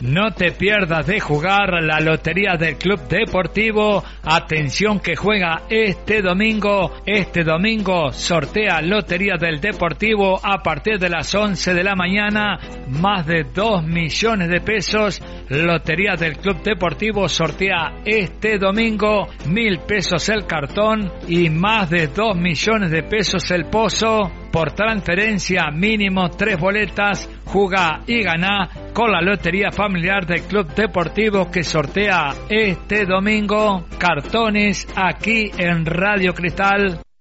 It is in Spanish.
No te pierdas de jugar la lotería del Club Deportivo. Atención que juega este domingo. Este domingo sortea lotería del Deportivo a partir de las 11 de la mañana. Más de 2 millones de pesos. Lotería del Club Deportivo sortea este domingo 1.000 pesos el cartón y más de 2 millones de pesos el pozo. Por transferencia mínimo 3 boletas. Jugá y ganá con la lotería familiar del Club Deportivo que sortea este domingo cartones aquí en Radio Cristal.